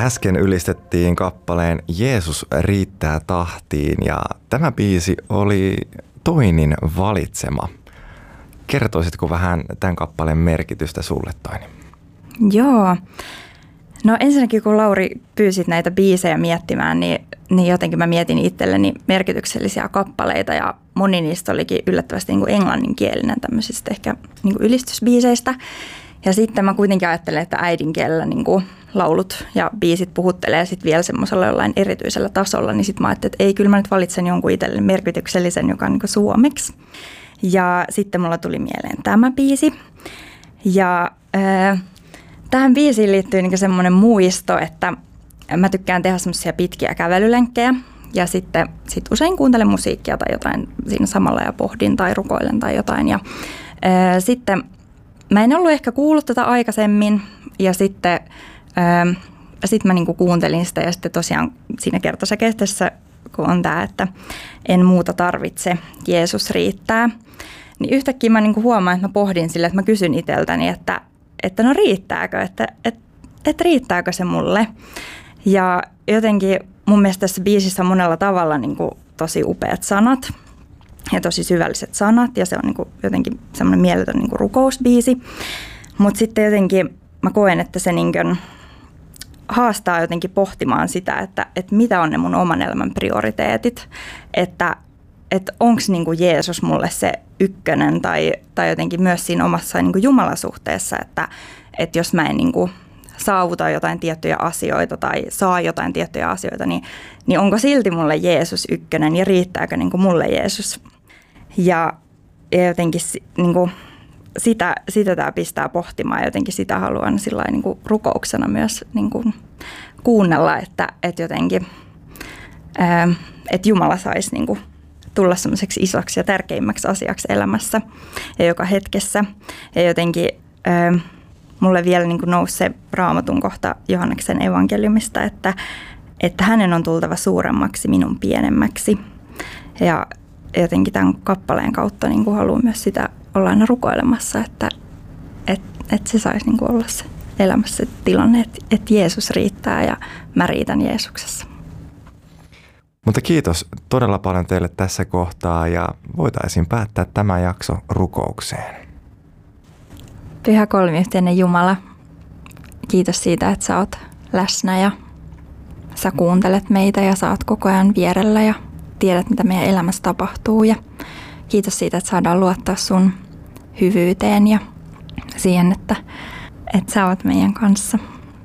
Äsken ylistettiin kappaleen Jeesus riittää tahtiin ja tämä biisi oli Toinin valitsema. Kertoisitko vähän tämän kappaleen merkitystä sulle, Toini? Joo. No ensinnäkin kun Lauri pyysit näitä biisejä miettimään, niin jotenkin mä mietin itselleni merkityksellisiä kappaleita ja moni niistä olikin yllättävästi niin kuin englanninkielinen tämmöisistä ehkä niin kuin ylistysbiiseistä. Ja sitten mä kuitenkin ajattelen, että äidinkielellä niin kuin laulut ja biisit puhuttelee sitten vielä semmoisella jollain erityisellä tasolla, niin sitten mä ajattelin, että ei, kyllä mä nyt valitsen jonkun itselle merkityksellisen, joka on niin kuin suomeksi. Ja sitten mulla tuli mieleen tämä biisi. Ja tähän biisiin liittyy niin semmoinen muisto, että mä tykkään tehdä semmoisia pitkiä kävelylenkkejä ja sitten usein kuuntelen musiikkia tai jotain siinä samalla ja pohdin tai rukoilen tai jotain. Ja sitten mä en ollut ehkä kuullut tätä aikaisemmin ja sitten mä niinku kuuntelin sitä ja sitten tosiaan siinä kertosäkeistössä, kun on tämä, että en muuta tarvitse, Jeesus riittää, niin yhtäkkiä mä niinku huomaan, että mä pohdin sille, että mä kysyn itseltäni, että no riittääkö, että riittääkö se mulle. Ja jotenkin mun mielestä tässä biisissä on monella tavalla niin kuin tosi upeat sanat ja tosi syvälliset sanat ja se on niin kuin jotenkin semmoinen mieletön niin kuin rukousbiisi. Mutta sitten jotenkin mä koen, että se niin kuin haastaa jotenkin pohtimaan sitä, että mitä on ne mun oman elämän prioriteetit, että onko niin kuin Jeesus mulle se ykkönen tai jotenkin myös siinä omassa niin kuin Jumalasuhteessa, että jos mä en niin kuin saavuta jotain tiettyjä asioita tai saa jotain tiettyjä asioita, niin onko silti mulle Jeesus ykkönen ja riittääkö niin kuin mulle Jeesus? Ja jotenkin niin kuin sitä tämä pistää pohtimaan ja jotenkin sitä haluan sillain niin kuin rukouksena myös niin kuin kuunnella, että jotenkin että Jumala saisi niin kuin tulla semmoiseksi isoksi ja tärkeimmäksi asiaksi elämässä ja joka hetkessä. Ja jotenkin mulle vielä niin kuin nousi se Raamatun kohta Johanneksen evankeliumista, että hänen on tultava suuremmaksi minun pienemmäksi. Ja jotenkin tämän kappaleen kautta niin kuin haluan myös sitä olla aina rukoilemassa, että se saisi niin kuin olla se elämässä se tilanne, että Jeesus riittää ja mä riitän Jeesuksessa. Mutta kiitos todella paljon teille tässä kohtaa ja voitaisiin päättää tämä jakso rukoukseen. Pyhä kolmiyhteinen Jumala, kiitos siitä, että sä oot läsnä ja sä kuuntelet meitä ja sä oot koko ajan vierellä ja tiedät, mitä meidän elämässä tapahtuu. Ja kiitos siitä, että saadaan luottaa sun hyvyyteen ja siihen, että sä oot meidän kanssa.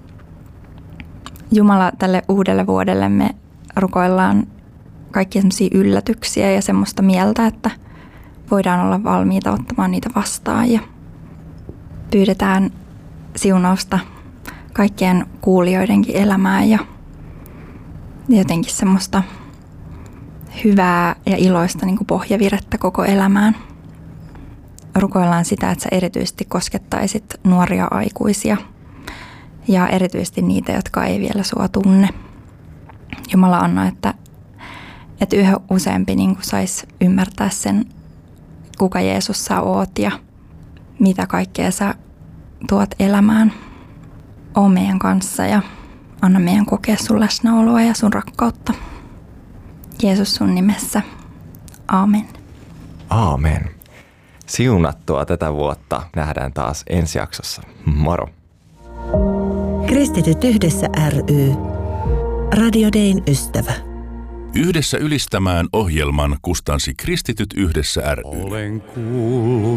Jumala, tälle uudelle vuodelle me rukoillaan kaikkia semmoisia yllätyksiä ja semmoista mieltä, että voidaan olla valmiita ottamaan niitä vastaan ja pyydetään siunausta kaikkien kuulijoidenkin elämään ja jotenkin semmoista hyvää ja iloista niin kuin pohjavirettä koko elämään. Rukoillaan sitä, että sä erityisesti koskettaisit nuoria aikuisia ja erityisesti niitä, jotka ei vielä sua tunne. Jumala anna, että yhä useampi niin kuin saisi ymmärtää sen, kuka Jeesus sä oot ja mitä kaikkea sä tuot elämään. Oo meidän kanssa ja anna meidän kokea sun läsnäoloa ja sun rakkautta. Jeesus sun nimessä. Aamen. Aamen. Siunattua tätä vuotta. Nähdään taas ensi jaksossa. Moro. Kristityt yhdessä ry. Radio Dayn ystävä. Yhdessä ylistämään ohjelman kustansi Kristityt yhdessä ry. Olen kuullut